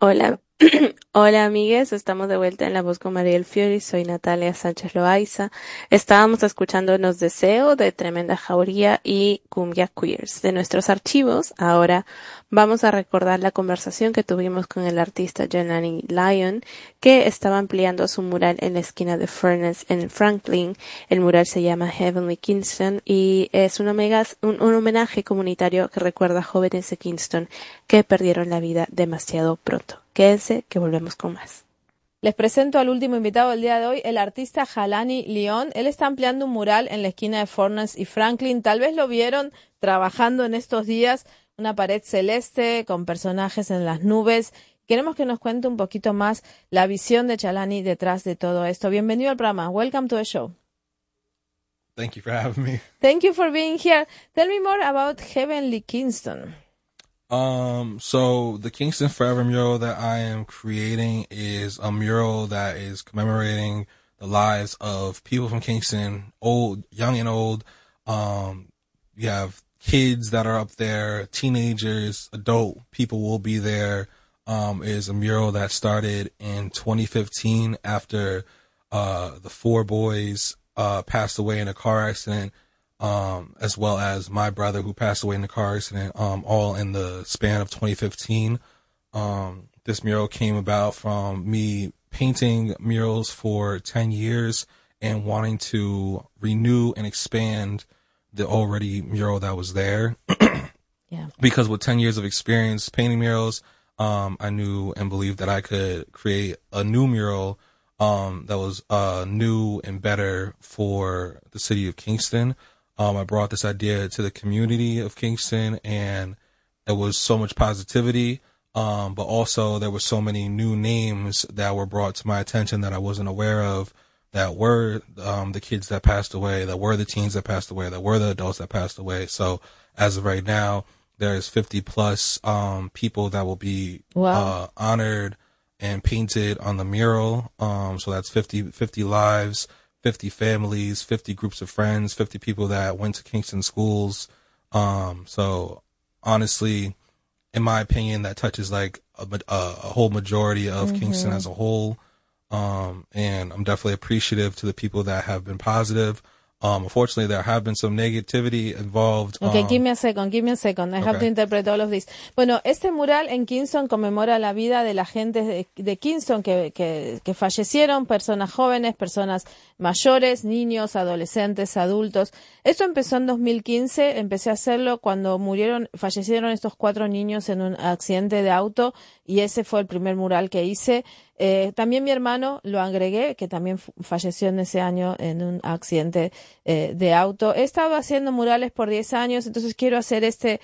Hola, hola amigues, estamos de vuelta en La Voz con Mariel Fiori, soy Natalia Sánchez Loaiza. Estábamos escuchando Nos Deseo de Tremenda Jauría y Cumbia Queers. De nuestros archivos, ahora vamos a recordar la conversación que tuvimos con el artista Jelani Lyon, que estaba ampliando su mural en la esquina de Furnace en Franklin. El mural se llama Heavenly Kingston y es un homenaje comunitario que recuerda a jóvenes de Kingston que perdieron la vida demasiado pronto. Quédense que volvemos con más. Les presento al último invitado del día de hoy, el artista Jelani Lyon. Él está ampliando un mural en la esquina de Furnace y Franklin. Tal vez lo vieron trabajando en estos días, una pared celeste con personajes en las nubes. Queremos que nos cuente un poquito más la visión de Jelani detrás de todo esto. Bienvenido al programa. Welcome to the show. Thank you for having me. Thank you for being here. Tell me more about Heavenly Kingston. So the Kingston Forever mural that I am creating is a mural that is commemorating the lives of people from Kingston, old, young and old. You have kids that are up there, teenagers, adult people will be there. Is a mural that started in 2015 after, the four boys, passed away in a car accident, as well as my brother who passed away in the car accident, all in the span of 2015. This mural came about from me painting murals for 10 years and wanting to renew and expand the already mural that was there. Yeah. Because with 10 years of experience painting murals, I knew and believed that I could create a new mural that was new and better for the city of Kingston. I brought this idea to the community of Kingston, and it was so much positivity, but also there were so many new names that were brought to my attention that I wasn't aware of, that were the kids that passed away, that were the teens that passed away, that were the adults that passed away. So as of right now, there's 50 plus people that will be Wow. honored and painted on the mural. So that's 50 lives, 50 families, 50 groups of friends, 50 people that went to Kingston schools. So honestly, in my opinion, that touches like a whole majority of Kingston as a whole. And I'm definitely appreciative to the people that have been positive. Unfortunately, there have been some negativity involved. Okay, give me a second. I have to interpret all of this. Bueno, este mural en Kingston conmemora la vida de la gente de Kingston que fallecieron, personas jóvenes, personas mayores, niños, adolescentes, adultos. Esto empezó en 2015, empecé a hacerlo cuando fallecieron estos 4 niños en un accidente de auto y ese fue el primer mural que hice. También mi hermano lo agregué, que también falleció en ese año en un accidente de auto. He estado haciendo murales por 10 años, entonces quiero hacer este